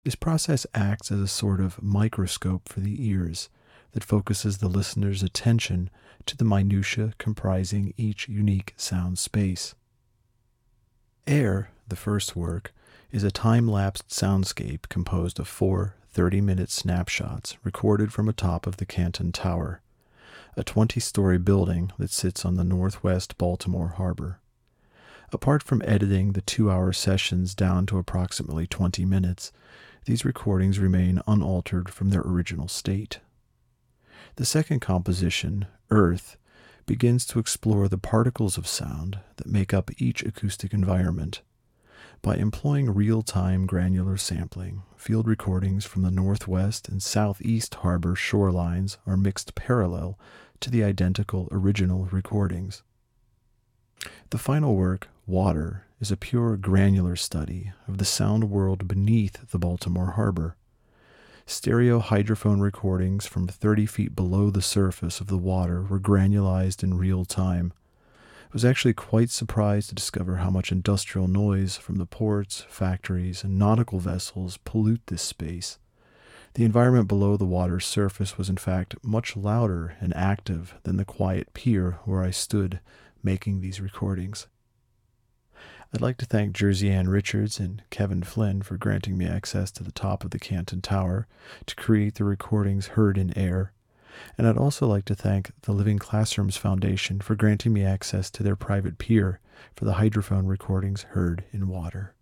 This process acts as a sort of microscope for the ears that focuses the listener's attention to the minutiae comprising each unique sound space. Air, the first work, is a time-lapsed soundscape composed of four 30-minute snapshots recorded from atop of the Canton Tower, a 20-story building that sits on the northwest Baltimore Harbor. Apart from editing the 2-hour sessions down to approximately 20 minutes, these recordings remain unaltered from their original state. The second composition, Earth, begins to explore the particles of sound that make up each acoustic environment. By employing real-time granular sampling, field recordings from the northwest and southeast harbor shorelines are mixed parallel to the identical original recordings. The final work, Water, is a pure granular study of the sound world beneath the Baltimore Harbor. Stereo hydrophone recordings from 30 feet below the surface of the water were granulized in real time. I was actually quite surprised to discover how much industrial noise from the ports, factories, and nautical vessels pollute this space. The environment below the water's surface was in fact much louder and active than the quiet pier where I stood making these recordings. I'd like to thank Jersey Ann Richards and Kevin Flynn for granting me access to the top of the Canton Tower to create the recordings heard in air. And I'd also like to thank the Living Classrooms Foundation for granting me access to their private pier for the hydrophone recordings heard in water.